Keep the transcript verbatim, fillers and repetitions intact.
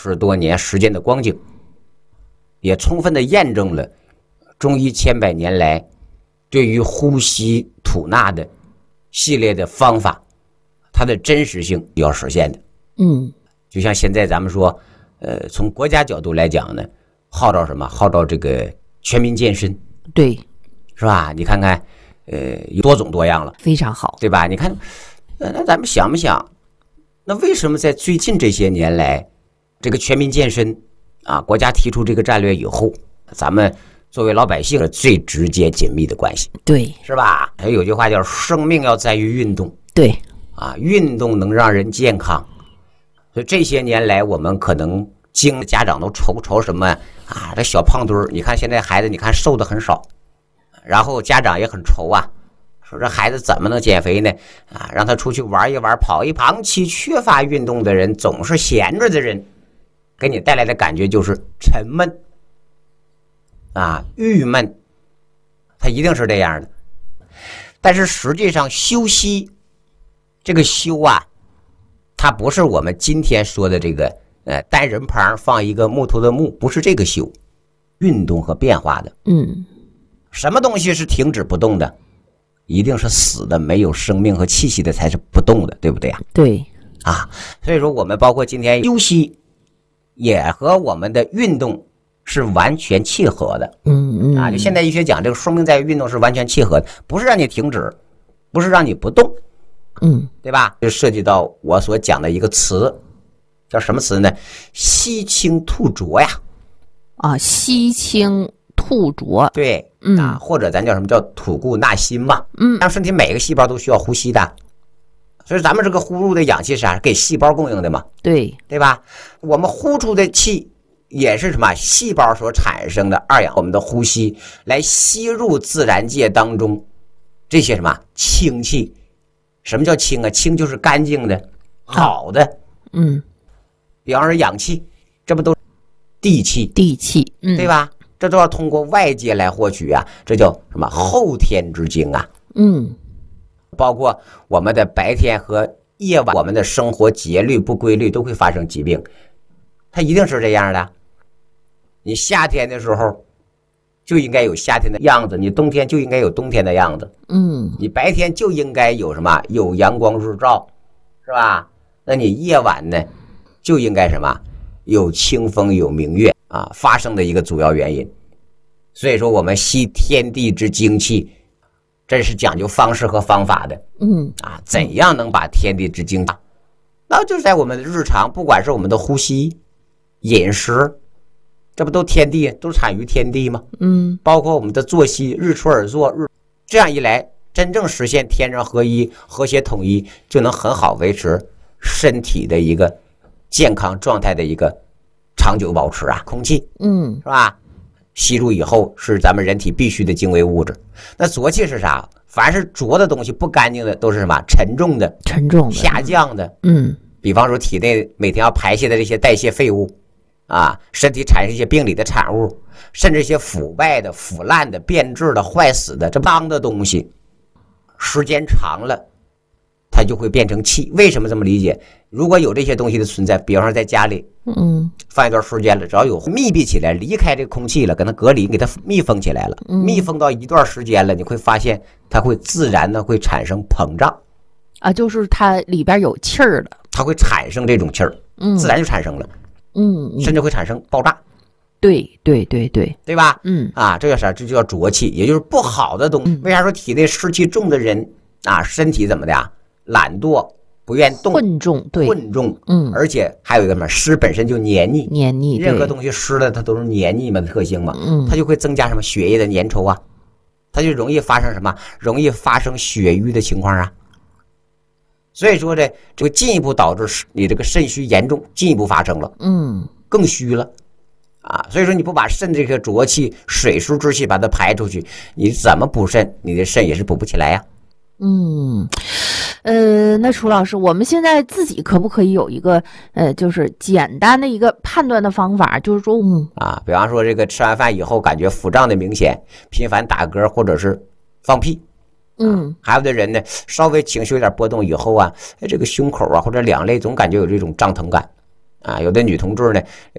十多年时间的光景，也充分的验证了中医千百年来对于呼吸吐纳的系列的方法，它的真实性要实现的。 嗯， 就像现在咱们说，呃，从国家角度来讲呢，号召什么？号召这个全民健身， 对， 是吧？你看看，呃，有多种多样了， 非常好， 对吧？你看，呃，那咱们想不想，那为什么在最近这些年来，这个全民健身啊，国家提出这个战略以后，咱们作为老百姓最直接紧密的关系， 对， 是吧？还有句话叫"生命要在于运动"， 对， 啊，运动能让人健康。所以这些年来，我们可能经家长都愁愁什么啊？这小胖墩儿，你看现在孩子，你看瘦的很少，然后家长也很愁啊，说这孩子怎么能减肥呢？啊，让他出去玩一玩，跑一跑。长期缺乏运动的人，总是闲着的人，给你带来的感觉就是沉闷啊、郁闷，他一定是这样的。但是实际上，修息这个修啊，它不是我们今天说的这个呃单人旁放一个木头的木，不是这个修，运动和变化的。 嗯， 什么东西是停止不动的？一定是死的，没有生命和气息的才是不动的，对不对呀？ 对， 啊，所以说我们包括今天休息，也和我们的运动是完全契合的。 嗯嗯， 啊，就现代医学讲这个生命在于运动是完全契合的，不是让你停止，不是让你不动。 嗯， 对吧？就涉及到我所讲的一个词，叫什么词呢？吸清吐浊呀。 啊，吸清吐浊。 对， 嗯啊，或者咱叫什么叫吐故纳新嘛。 嗯， 让身体每个细胞都需要呼吸的，所以咱们这个呼入的氧气是啥？给细胞供应的嘛， 对， 对吧？我们呼出的气也是什么？细胞所产生的二氧，我们的呼吸来吸入自然界当中这些什么清气。什么叫清啊？清就是干净的、好的。 嗯， 比方说氧气，这不都地气， 地气，嗯， 对吧？这都要通过外界来获取啊，这叫什么后天之精啊？ 嗯， 包括我们的白天和夜晚，我们的生活节律不规律，都会发生疾病。它一定是这样的。你夏天的时候就应该有夏天的样子，你冬天就应该有冬天的样子。 嗯， 你白天就应该有什么？有阳光日照，是吧？那你夜晚呢，就应该什么？有清风，有明月啊，发生的一个主要原因。所以说，我们吸天地之精气，这是讲究方式和方法的。 嗯， 啊，怎样能把天地之精？那就是在我们的日常，不管是我们的呼吸、饮食，这不都天地，都产于天地吗？ 嗯， 包括我们的作息，日出而作，日这样一来，真正实现天人合一、和谐统一，就能很好维持身体的一个健康状态的一个长久保持啊。空气， 嗯， 是吧？吸入以后是咱们人体必须的精微物质。那浊气是啥？凡是浊的东西、不干净的，都是什么？沉重的、 沉重的、 下降的。 嗯， 比方说体内每天要排泄的这些代谢废物啊，身体产生一些病理的产物，甚至一些腐败的、腐烂的、变质的、坏死的这脏的东西，时间长了，它就会变成气。为什么这么理解？如果有这些东西的存在，比方说在家里， 嗯， 放一段时间了，只要有密闭起来，离开这个空气了，跟它隔离，给它密封起来了，密封到一段时间了，你会发现它会自然的会产生膨胀啊，就是它里边有气儿了， 它会产生这种气儿， 嗯， 自然就产生了， 嗯， 甚至会产生爆炸。 对对对对， 对吧？ 嗯啊，这叫啥？这就叫浊气，也就是不好的东西。为啥说体内湿气重的人啊，身体怎么的呀？懒惰，不愿动， 混重，对， 混重， 嗯， 而且还有一个什么？湿本身就黏腻， 黏腻， 任何东西湿的它都是黏腻嘛的特性嘛， 嗯， 它就会增加什么血液的粘稠啊，它就容易发生什么？容易发生血瘀的情况啊。所以说这这个进一步导致你这个肾虚严重，进一步发生了， 嗯， 更虚了。啊，所以说你不把肾这个浊气、水湿之气把它排出去，你怎么补肾？你的肾也是补不起来呀。 嗯，呃，那楚老师，我们现在自己可不可以有一个呃，就是简单的一个判断的方法？就是说，嗯啊，比方说这个吃完饭以后感觉腹胀的明显，频繁打嗝或者是放屁。 嗯， 还有的人呢，稍微情绪有点波动以后啊，这个胸口啊或者两肋总感觉有这种胀疼感。 啊，有的女同志呢，